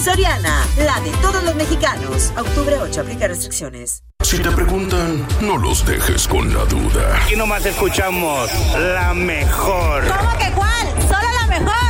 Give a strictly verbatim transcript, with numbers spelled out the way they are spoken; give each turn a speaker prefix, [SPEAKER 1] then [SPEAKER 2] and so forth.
[SPEAKER 1] Soriana, la de todos los mexicanos. Octubre ocho, aplica restricciones.
[SPEAKER 2] Si te preguntan, no los dejes con la duda.
[SPEAKER 3] Aquí nomás escuchamos la mejor.
[SPEAKER 4] ¿Cómo que cuál? ¡Solo la mejor!